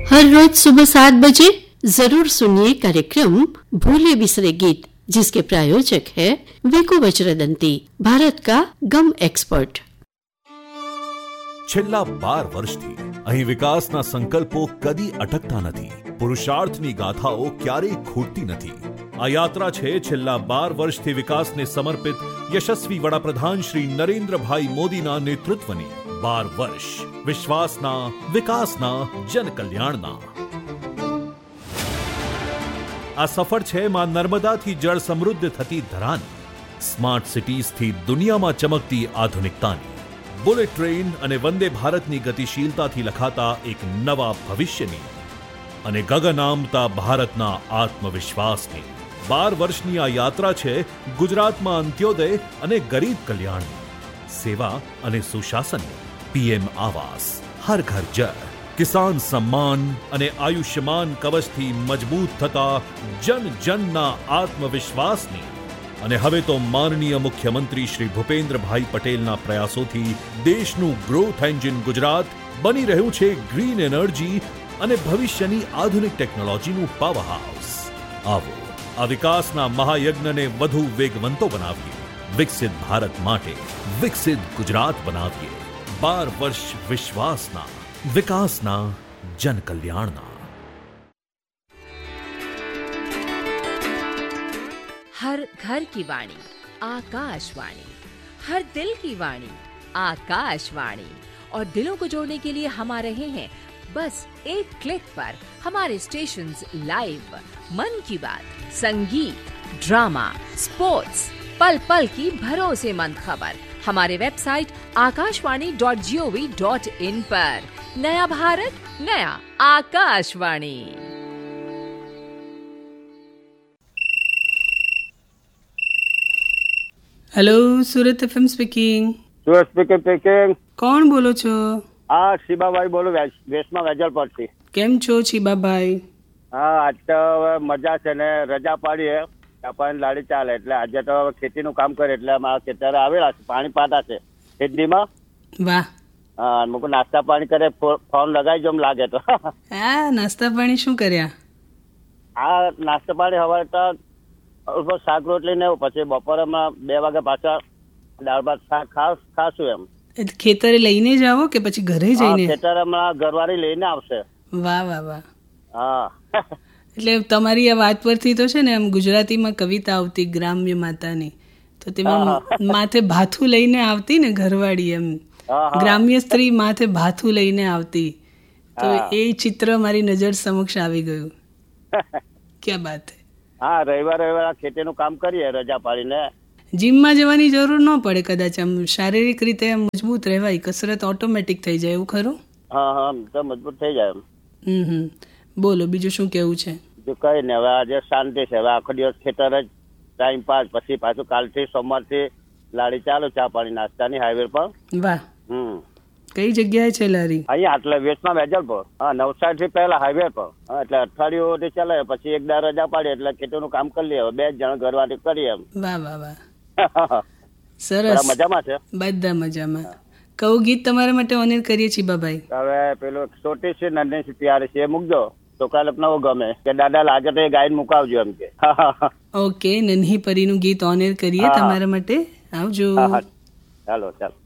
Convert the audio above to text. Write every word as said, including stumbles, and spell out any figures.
हर रोज सुबह सात बजे जरूर सुनिए कार्यक्रम भूले बिसरे गीत, जिसके प्रायोजक है वेको वज्रदंती, भारत का गम एक्सपर्ट। છેલ્લા બાર વર્ષથી અહીં વિકાસના સંકલ્પો કદી અટકતા નથી, પુરુષાર્થની ગાથાઓ ક્યારેય ખૂટતી નથી। આ યાત્રા છે છેલ્લા બાર વર્ષથી વિકાસને સમર્પિત યશસ્વી વડાપ્રધાન શ્રી નરેન્દ્રભાઈ મોદીના નેતૃત્વની। બાર વર્ષ વિશ્વાસના, વિકાસના, જનકલ્યાણના। આ સફર છે માં નર્મદાથી જળ સમૃદ્ધ થતી ધરાની, સ્માર્ટ સિટીઝથી દુનિયામાં ચમકતી આધુનિકતાની, બુલેટ ટ્રેન અને વંદે ભારતની ગતિશીલતાથી લખાતા એક નવા ભવિષ્યની અને ગગન આમતા ભારતના આત્મવિશ્વાસની। બાર વર્ષની આ યાત્રા છે ગુજરાતમાં અંત્યોદય અને ગરીબ કલ્યાણની, સેવા અને સુશાસનની, પીએમ આવાસ, હર ઘર જળ, કિસાન સમ્માન અને આયુષ્યમાન કવચથી મજબૂત થતા જન જનના આત્મવિશ્વાસની। અને હવે તો માનનીય મુખ્યમંત્રી શ્રી ભૂપેન્દ્રભાઈ પટેલના પ્રયાસોથી દેશનું ગ્રોથ એન્જિન ગુજરાત બની રહ્યું છે ગ્રીન એનર્જી અને ભવિષ્યની આધુનિક ટેકનોલોજીનું પાવર હાઉસ। આવો આ વિકાસના મહાયજ્ઞને વધુ વેગવંતો બનાવીએ, વિકસિત ભારત માટે વિકસિત ગુજરાત બનાવીએ। બાર વર્ષ વિશ્વાસના, વિકાસના, જનકલ્યાણના। हर घर की वाणी आकाशवाणी, हर दिल की वाणी आकाशवाणी। और दिलों को जोड़ने के लिए हम आ रहे हैं बस एक क्लिक पर। हमारे स्टेशंस लाइव, मन की बात, संगीत, ड्रामा, स्पोर्ट्स, पल पल की भरोसेमंद खबर हमारे website Akashvani dot G O V dot in पर। नया भारत, नया Akashvani. Hello, Surat FM speaking. Surat speaking speaking કોણ બોલો છો? હા, શિબાભાઈ બોલું, વેસ્ટમાં વેજલ પરથી। કેમ છો શિબાભાઈ? હા, આજ તો હવે મજા છે ને, રજા પાડી હે, આપણને લાડી ચાલે એટલે આજે તો ખેતીનું કામ કરે એટલે અમારા ખેતરે આવેલા છે, પાણી પાતા છે ખેતીમાં। વાહ। હા, મુકુ નાસ્તા પાણી કરે, ફોન લગાવી જો લાગે તો। હા, નાસ્તા પાણી શું કર્યા? હા, નાસ્તા પાણી હવે તો શાક રોટલી ને પછી બપોરે બે વાગે પાછા દાળ ભાત શાક ખાસ ખાશું એમ। ખેતરે લઈને જાઓ કે પછી ઘરે જઈને? ખેતરે હમણાં ઘરવાળી લઈને આવશે। વાહ વાહ વાહ। હા, એટલે તમારી આ વાત પરથી તો છે ને એમ ગુજરાતીમાં કવિતા આવતી ગ્રામ્ય માતાની, તો તેમાં માથે ભાથું લઈને આવતી ને ઘરવાળી, એમ ગ્રામ્ય સ્ત્રી માથે ભાથું લઈને આવતી, તો એ ચિત્ર મારી નજર સમક્ષ આવી ગયું। ક્યાં બાત હે। હા, રવિવાર રવિવાર ખેતીનું કામ કરીએ રજા પાડીને। જીમમાં જવાની જરૂર ન પડે કદાચ, આમ શારીરિક રીતે મજબૂત રહેવાય, કસરત ઓટોમેટિક થઈ જાય, એવું ખરું? હા હા, તો મજબૂત થઈ જાય એમ। હમ હમ, બોલો બીજું શું કેવું છે? બીજું કઈ ને, હવે આજે શાંતિ છે, હવે આખો દિવસ ખેતર જ ટાઈમ પાસ, પછી પાછું કાલથી સોમવારથી લારી ચાલુ ચા પાણી નાસ્તાની હાઈવે પર। વાહ। હમ, કઈ જગ્યાએ છે લારી? અહીંયા એટલે વેસ્ટમાં વેજલ પર, હા, નવસારી થી પહેલા હાઈવે પર। હા, એટલે અઠવાડિયું થી ચાલે, પછી એક દાર રજા પાડી એટલે ખેતીનું કામ કરી લઈએ, બે જણ ઘરવાળી કરીએ એમ। વાહ વાહ વાહ, સરસ। મજામાં છે બધા મજામાં। કયું ગીત તમારા માટે ઓનર કરીએ છીએ બાબાઈ? હવે પેલું છોટી છે નન્હી સી પ્યારી છે એ મૂકજો, છોકરા લોકોને ગમે કે દાદા લાગે તો એ ગાયન મુકાવજો એમ કે। ઓકે, નન્હી પરીનું ગીત ઓનર કરીએ તમારા માટે, આવજો। ચાલો ચાલો।